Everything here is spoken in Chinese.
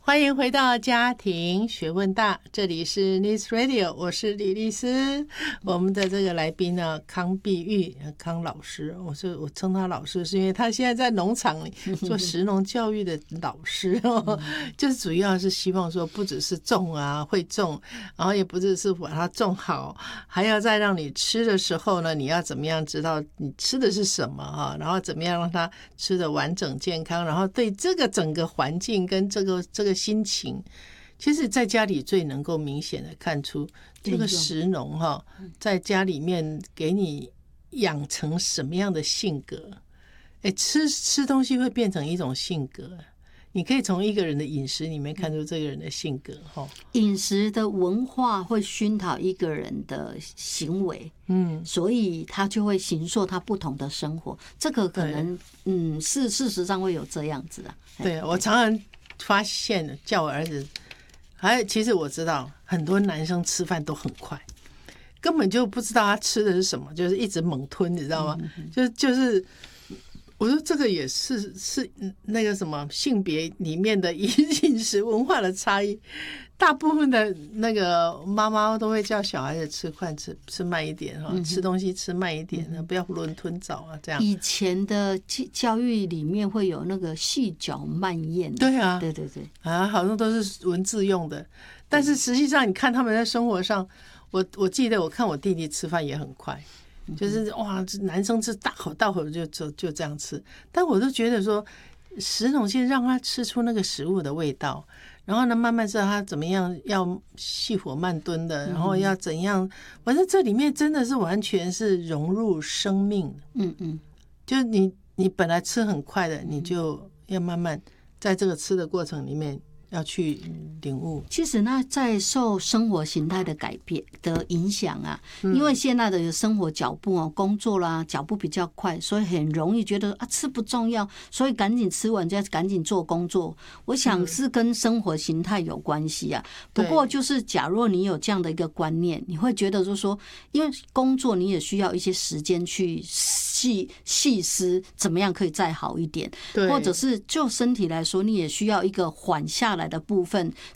欢迎回到家庭学问大，这里是 Nice Radio， 我是李丽丝。我们的这个来宾呢，康碧玉康老师，我称他老师，是因为他现在在农场里做食农教育的老师就是主要是希望说，不只是种啊会种，然后也不只是把它种好，还要再让你吃的时候呢，你要怎么样知道你吃的是什么啊？然后怎么样让它吃的完整健康，然后对这个整个环境跟这个心情，其实在家里最能够明显的看出这个食农在家里面给你养成什么样的性格。吃东西会变成一种性格，你可以从一个人的饮食里面看出这个人的性格。 饮食的文化会熏陶一个人的行为，所以他就会形塑他不同的生活。这个可能事实上会有这样子啊。 对，我常常发现叫我儿子，其实我知道很多男生吃饭都很快，根本就不知道他吃的是什么，就是一直猛吞，你知道吗？就是我说这个也是那个什么性别里面的饮食文化的差异。大部分的那个妈妈都会叫小孩子吃快吃慢一点吃东西吃慢一点，不要囫囵吞枣啊，这样。 以前的教育里面会有那个细嚼慢咽。 对啊， 对好像都是文字用的，但是实际上你看他们在生活上，我记得我看我弟弟吃饭也很快，就是哇，男生吃大口大口就这样吃，但我都觉得说食农先让他吃出那个食物的味道，然后呢，慢慢知道他怎么样要细火慢炖的，然后要怎样，反正这里面真的是完全是融入生命。就是你本来吃很快的，你就要慢慢在这个吃的过程里面要去领悟。 其实呢，在受生活形态的改变的影响啊，因为现在的生活脚步工作啦，脚步比较快，所以很容易觉得吃不重要，所以赶紧吃完就要赶紧做工作。我想是跟生活形态有关系啊。不过就是假如你有这样的一个观念，你会觉得就是说，因为工作你也需要一些时间去细思怎么样可以再好一点，或者是就身体来说，你也需要一个缓下来的部分